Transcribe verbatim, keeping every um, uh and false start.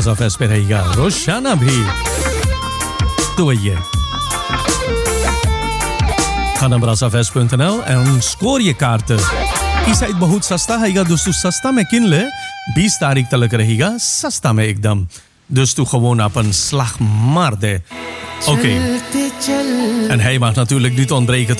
खानम राजा फेस्ट पे रहेगा रोशाना भी तो ये खानम राजा fest punt n l en scoor je kaarten. इस साइड बहुत सस्ता है दोस्तों सस्ता में किन ले बीस तारीख तक रहेगा सस्ता में एकदम दोस्तों gewoon अपन slag maar de oké okay. En hij mag natuurlijk niet ontbreken